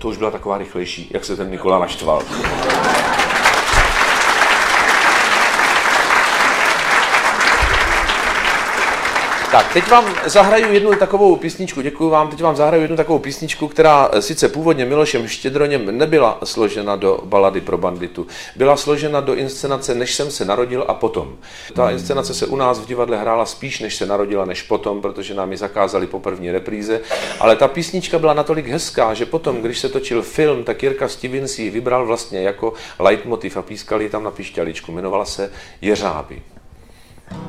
To už byla taková rychlejší, jak se ten Nikola naštval. Tak, teď vám zahraju jednu takovou písničku, děkuji vám, teď vám zahraju jednu takovou písničku, která sice původně Milošem Štědroněm nebyla složena do balady pro banditu, byla složena do inscenace Než jsem se narodil a potom. Ta inscenace se u nás v divadle hrála spíš než se narodila, než potom, protože nám ji zakázali po první repríze, ale ta písnička byla natolik hezká, že potom, když se točil film, tak Jirka Stevens ji vybral vlastně jako leitmotiv a pískal ji tam na pišťaličku, jmenovala se Jeřáby.